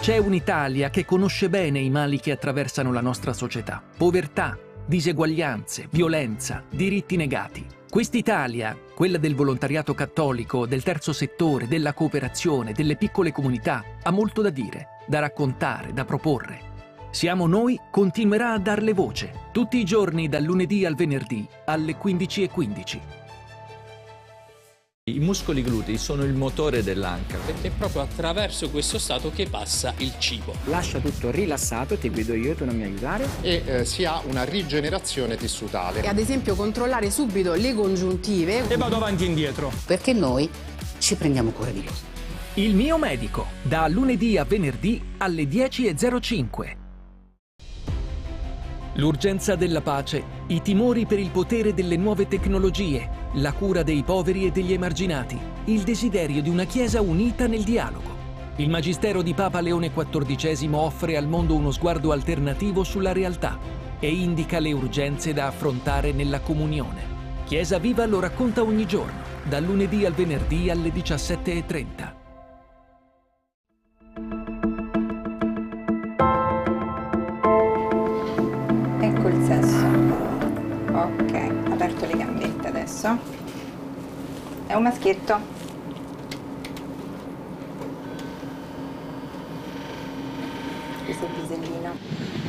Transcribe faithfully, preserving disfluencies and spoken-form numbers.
C'è un'Italia che conosce bene i mali che attraversano la nostra società. Povertà, diseguaglianze, violenza, diritti negati. Quest'Italia, quella del volontariato cattolico, del terzo settore, della cooperazione, delle piccole comunità, ha molto da dire, da raccontare, da proporre. Siamo Noi continuerà a darle voce, tutti i giorni dal lunedì al venerdì alle quindici e quindici. I muscoli glutei sono il motore dell'anca. Perché è proprio attraverso questo stato che passa il cibo. Lascia tutto rilassato, ti guido io, tu non mi aiutare. E eh, si ha una rigenerazione tissutale. E ad esempio controllare subito le congiuntive. E vado avanti e indietro. Perché noi ci prendiamo cura di loro. Il mio medico, da lunedì a venerdì alle dieci e zero cinque. L'urgenza della pace, i timori per il potere delle nuove tecnologie, la cura dei poveri e degli emarginati, il desiderio di una Chiesa unita nel dialogo. Il Magistero di Papa Leone quattordicesimo offre al mondo uno sguardo alternativo sulla realtà e indica le urgenze da affrontare nella comunione. Chiesa Viva lo racconta ogni giorno, dal lunedì al venerdì alle diciassette e trenta. Ecco il sesso. Ok, aperto le gambette adesso. È un maschietto. Questo è il pisellino.